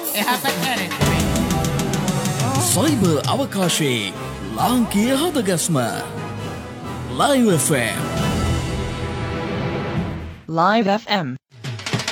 එහා පැත්තට සයිබර් අවකාශයේ ලාංකීය හදගස්ම Live FM. Live FM